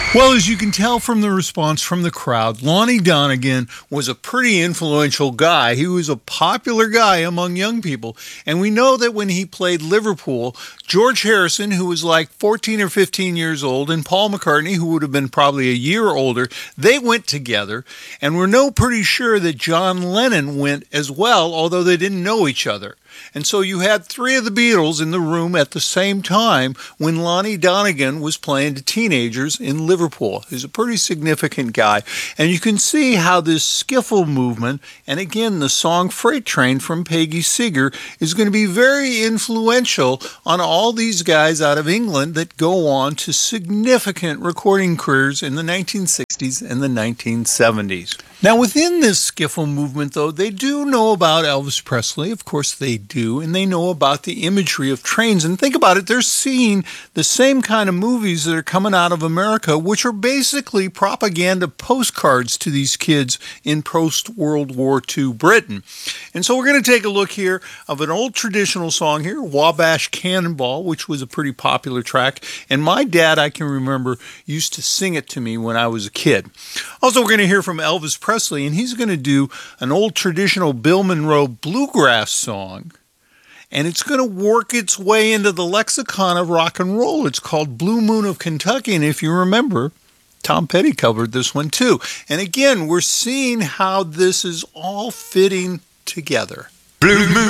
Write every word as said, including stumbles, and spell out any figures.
Well, as you can tell from the response from the crowd, Lonnie Donegan was a pretty influential guy. He was a popular guy among young people. And we know that when he played Liverpool, George Harrison, who was like fourteen or fifteen years old, and Paul McCartney, who would have been probably a year older, they went together. And we're no pretty sure that John Lennon went as well, although they didn't know each other. And so you had three of the Beatles in the room at the same time when Lonnie Donegan was playing to teenagers in Liverpool. He's a pretty significant guy. And you can see how this skiffle movement, and again, the song Freight Train from Peggy Seeger, is going to be very influential on all these guys out of England that go on to significant recording careers in the nineteen sixties and the nineteen seventies. Now, within this skiffle movement, though, they do know about Elvis Presley. Of course, they do. And they know about the imagery of trains. And think about it, they're seeing the same kind of movies that are coming out of America, which are basically propaganda postcards to these kids in post-World War Two Britain. And so we're going to take a look here of an old traditional song here, Wabash Cannonball, which was a pretty popular track. And my dad, I can remember, used to sing it to me when I was a kid. Also, we're going to hear from Elvis Presley, and he's going to do an old traditional Bill Monroe bluegrass song, and it's going to work its way into the lexicon of rock and roll. It's called Blue Moon of Kentucky, and if you remember, Tom Petty covered this one too. And again, we're seeing how this is all fitting together. Blue Moon